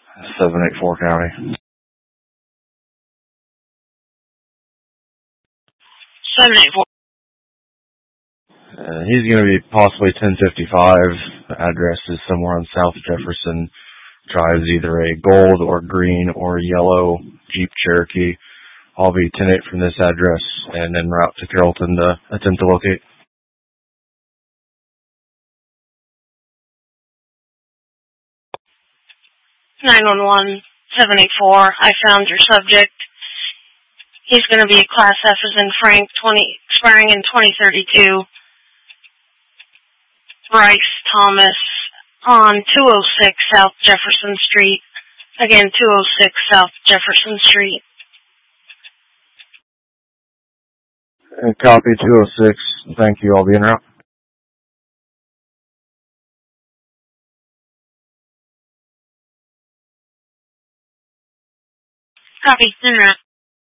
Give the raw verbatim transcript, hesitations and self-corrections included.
seven eight four County. seven eight four. Uh, he's going to be possibly ten fifty-five. The address is somewhere on South Jefferson. Drives either a gold or green or yellow Jeep Cherokee. I'll be ten eight from this address and en route to Carrollton to attempt to locate. nine one one, seven eight four. I found your subject. He's going to be a Class F as in Frank, twenty expiring in twenty thirty-two. Bryce Thomas on two oh six South Jefferson Street. Again, two oh six South Jefferson Street. And copy two oh six. Thank you. I'll be en route. Copy. En route.